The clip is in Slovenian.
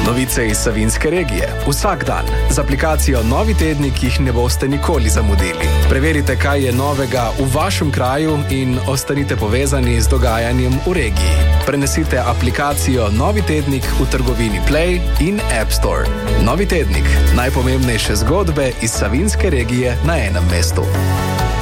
Novice iz Savinjske regije. Vsak dan. Z aplikacijo Novi tednik jih ne boste nikoli zamudili. Preverite, kaj je novega v vašem kraju in ostanite povezani z dogajanjem v regiji. Prenesite aplikacijo Novi tednik v trgovini Play in App Store. Novi tednik. Najpomembnejše zgodbe iz Savinjske regije na enem mestu.